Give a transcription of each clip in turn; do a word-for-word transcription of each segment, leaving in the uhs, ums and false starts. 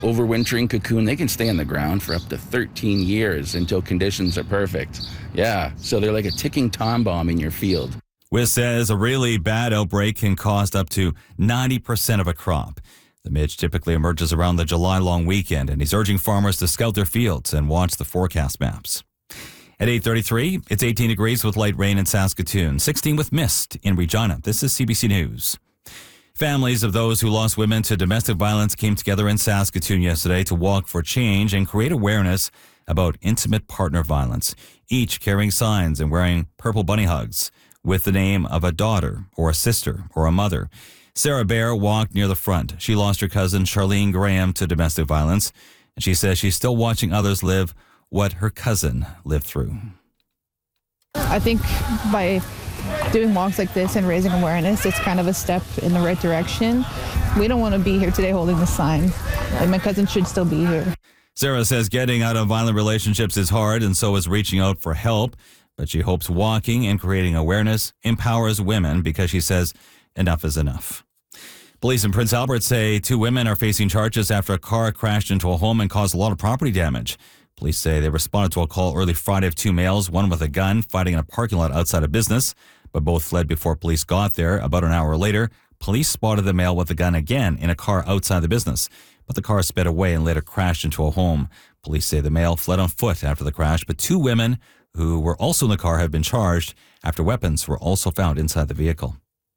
overwintering cocoon, they can stay on the ground for up to thirteen years until conditions are perfect. Yeah, so they're like a ticking time bomb in your field. Wiss says a really bad outbreak can cost up to ninety percent of a crop. The midge typically emerges around the July long weekend, and he's urging farmers to scout their fields and watch the forecast maps. At eight thirty-three, it's eighteen degrees with light rain in Saskatoon, sixteen with mist in Regina. This is C B C News. Families of those who lost women to domestic violence came together in Saskatoon yesterday to walk for change and create awareness about intimate partner violence, each carrying signs and wearing purple bunny hugs with the name of a daughter or a sister or a mother. Sarah Bear walked near the front. She lost her cousin Charlene Graham to domestic violence, and she says she's still watching others live what her cousin lived through. I think by doing walks like this and raising awareness, it's kind of a step in the right direction. We don't want to be here today holding the sign. Like, my cousin should still be here. Sarah says getting out of violent relationships is hard, and so is reaching out for help. But she hopes walking and creating awareness empowers women, because she says enough is enough. Police in Prince Albert say two women are facing charges after a car crashed into a home and caused a lot of property damage. Police say they responded to a call early Friday of two males, one with a gun, fighting in a parking lot outside a business, but both fled before police got there. About an hour later, police spotted the male with the gun again in a car outside the business, but the car sped away and later crashed into a home. Police say the male fled on foot after the crash, but two women who were also in the car have been charged after weapons were also found inside the vehicle.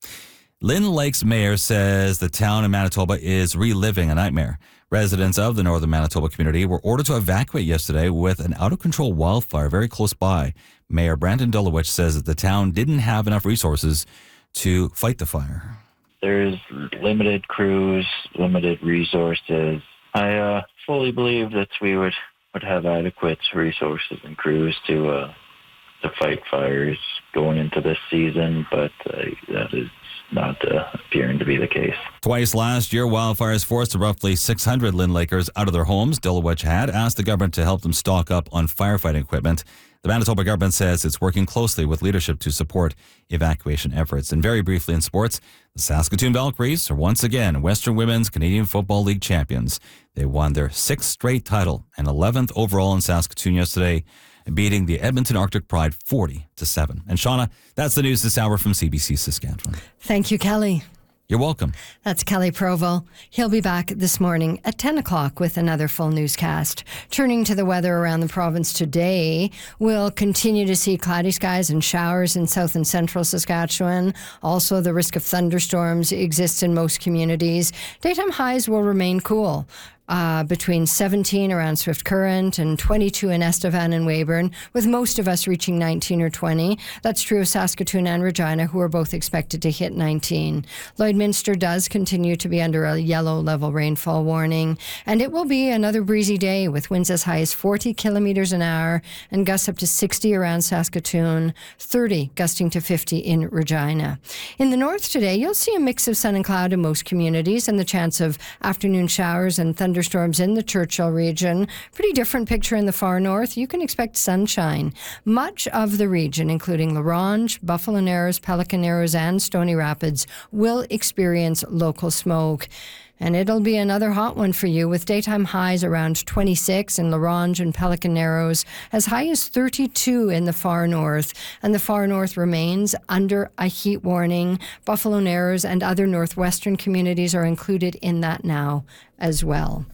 Lynn Lake's mayor says the town in Manitoba is reliving a nightmare. Residents of the northern Manitoba community were ordered to evacuate yesterday with an out-of-control wildfire very close by. Mayor Brandon Dulowich says that the town didn't have enough resources to fight the fire. There's limited crews, limited resources. I uh, fully believe that we would, would have adequate resources and crews to uh, to fight fires going into this season, but uh, that is not uh, appearing to be the case. Twice last year, wildfires forced roughly six hundred Lynn Lakers out of their homes. Dulowich had asked the government to help them stock up on firefighting equipment. The Manitoba government says it's working closely with leadership to support evacuation efforts. And very briefly in sports, the Saskatoon Valkyries are once again Western Women's Canadian Football League champions. They won their sixth straight title and eleventh overall in Saskatoon yesterday, beating the Edmonton Arctic Pride forty to seven. And Shauna, that's the news this hour from C B C Saskatchewan. Thank you, Kelly. You're welcome. That's Kelly Provo. He'll be back this morning at ten o'clock with another full newscast. Turning to the weather around the province today, we'll continue to see cloudy skies and showers in south and central Saskatchewan. Also, the risk of thunderstorms exists in most communities. Daytime highs will remain cool. Uh, between seventeen around Swift Current and twenty-two in Estevan and Weyburn, with most of us reaching nineteen or twenty. That's true of Saskatoon and Regina, who are both expected to hit nineteen. Lloydminster does continue to be under a yellow level rainfall warning, and it will be another breezy day with winds as high as forty kilometers an hour and gusts up to sixty around Saskatoon, thirty gusting to fifty in Regina. In the north today, you'll see a mix of sun and cloud in most communities and the chance of afternoon showers and thunderstorms Thunderstorms in the Churchill region. Pretty different picture in the far north. You can expect sunshine. Much of the region, including La Ronge, Buffalo Narrows, Pelican Narrows, and Stony Rapids, will experience local smoke. And it'll be another hot one for you, with daytime highs around twenty-six in La Ronge and Pelican Narrows, as high as thirty-two in the far north. And the far north remains under a heat warning. Buffalo Narrows and other northwestern communities are included in that now as well.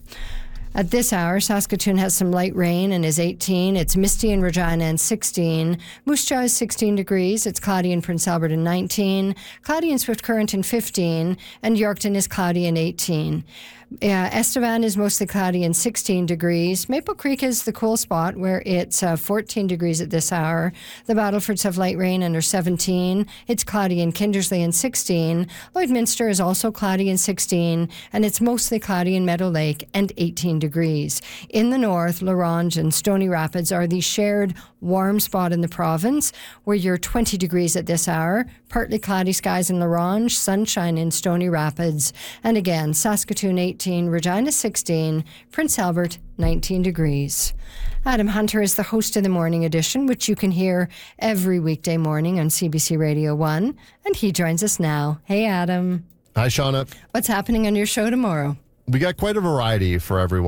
At this hour, Saskatoon has some light rain and is eighteen. It's misty in Regina and sixteen. Moose Jaw is sixteen degrees. It's cloudy in Prince Albert and nineteen. Cloudy in Swift Current and fifteen. And Yorkton is cloudy and eighteen. Uh, Estevan is mostly cloudy and sixteen degrees. Maple Creek is the cool spot where it's uh, fourteen degrees at this hour. The Battlefords have light rain and are seventeen. It's cloudy in Kindersley and sixteen. Lloydminster is also cloudy and sixteen. And it's mostly cloudy in Meadow Lake and eighteen degrees. In the north, La Ronge and Stony Rapids are the shared warm spot in the province, where you're twenty degrees at this hour. Partly cloudy skies in La Ronge, sunshine in Stony Rapids. And again, Saskatoon eighteen, Regina sixteen, Prince Albert nineteen degrees. Adam Hunter is the host of the Morning Edition, which you can hear every weekday morning on C B C Radio one. And he joins us now. Hey, Adam. Hi, Shauna. What's happening on your show tomorrow? We got quite a variety for everyone.